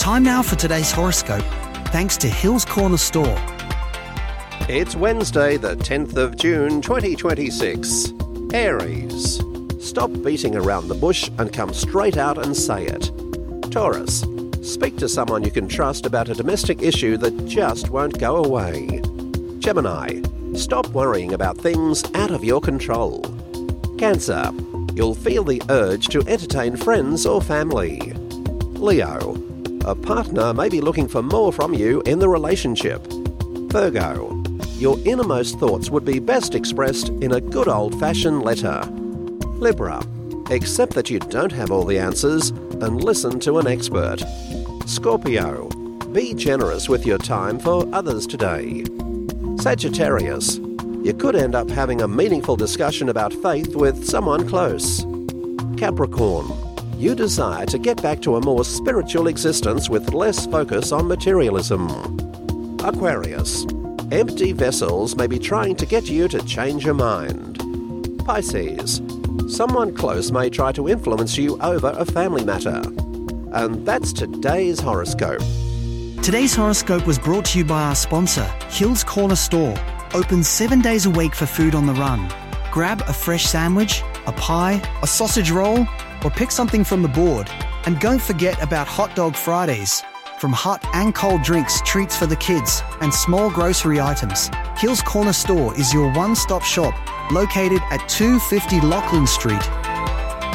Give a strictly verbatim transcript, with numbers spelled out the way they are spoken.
Time now for today's horoscope, thanks to Hills Corner Store. It's Wednesday, the tenth of June, twenty twenty-six. Aries. Stop beating around the bush and come straight out and say it. Taurus. Speak to someone you can trust about a domestic issue that just won't go away. Gemini. Stop worrying about things out of your control. Cancer. You'll feel the urge to entertain friends or family. Leo. A partner may be looking for more from you in the relationship. Virgo. Your innermost thoughts would be best expressed in a good old-fashioned letter. Libra. Accept that you don't have all the answers and listen to an expert. Scorpio. Be generous with your time for others today. Sagittarius. You could end up having a meaningful discussion about faith with someone close. Capricorn. You desire to get back to a more spiritual existence with less focus on materialism. Aquarius. Empty vessels may be trying to get you to change your mind. Pisces. Someone close may try to influence you over a family matter. And that's today's horoscope. Today's horoscope was brought to you by our sponsor, Hills Corner Store. Open seven days a week for food on the run. Grab a fresh sandwich, a pie, a sausage roll, or pick something from the board. And don't forget about Hot Dog Fridays. From hot and cold drinks, treats for the kids, and small grocery items, Hills Corner Store is your one-stop shop, located at two fifty Lachlan Street